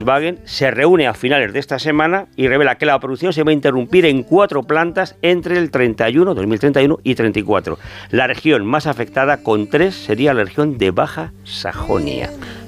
Volkswagen se reúne a finales de esta semana y revela que la producción se va a interrumpir en 4 plantas entre el 2031 y 34. La región más afectada con 3 sería la región de Baja Sajonia.